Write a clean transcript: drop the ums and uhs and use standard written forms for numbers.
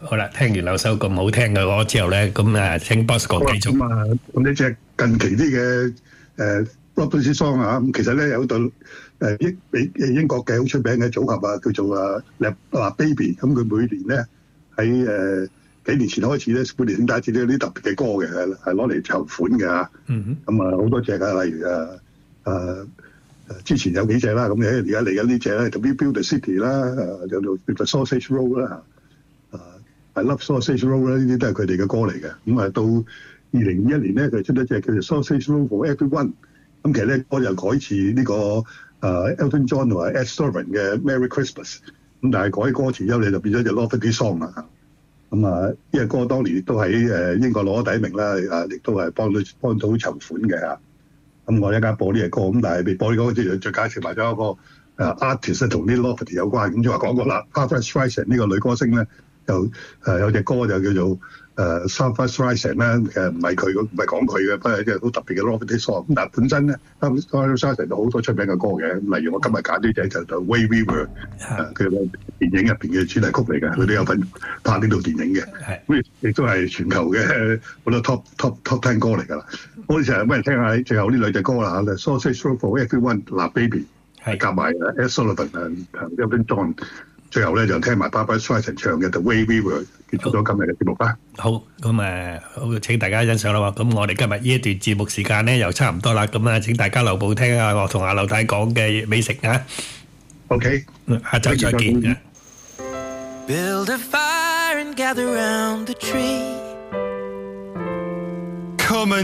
好啦，聽完兩首咁好聽嘅歌之後咧，咁請 Bosco 繼續。 咁呢隻近期啲嘅Robert Song 啊，咁其實咧有對英國嘅好出名嘅組合啊，叫做Baby， 咁佢每年咧喺幾年前開始咧，每年聖誕節都有啲特別嘅歌嘅，係攞嚟籌款嘅嚇。咁好多隻啊，例如之前有幾隻啦，咁而家嚟緊呢隻咧就 We Build the City 啦，叫做 Sausage Roll 啦I Love Sausage Roll 啦，呢啲都係佢哋嘅歌嚟嘅。咁到2021年咧，佢出咗隻叫做 Sausage Roll for Everyone。咁其實咧歌就改自呢個Elton John 同埋 Ed Sheeran 嘅 Merry Christmas。咁但係改歌詞之後，你就變咗隻 Lofty Song 啦。呢隻歌當年亦都喺英國攞第一名啦，亦都係幫到籌款嘅嚇。咁我一陣間播呢隻歌，咁但係未播呢個之前，再介紹埋咗一個artist 同啲 Lofty 有關。咁就話講過啦 Barbra Streisand 呢個女歌星咧，就有隻歌就叫做Barbra Streisand 啦，其實唔係講佢嘅，不過係一隻好特別嘅 Lofty Song。咁但係本身咧 Barbra Streisand 有好多出名嘅歌嘅，例如我今日揀呢隻就 Way We Were， 佢嘅電影入邊嘅主題曲嚟嘅，佢都有份拍呢套電影嘅，咁亦都係全球嘅好多 top 10歌嚟㗎啦。我哋成日俾人聽下最後呢兩隻歌啦嚇 ，Sausage Roll for Everyone， Baby， 夾埋 Ed Sullivan 同 Elton John。最後咧就聽埋 Barbra Streisand 唱嘅 The Way We Were， 結束咗今日嘅節目啦。 好，咁好請大家欣賞啦喎。咁我哋今日呢一段節目時間咧又差唔多啦。咁請大家留步聽下我同阿劉太講嘅美食啊。 OK， 下週再見。 Build a fire and gather round the tree. Come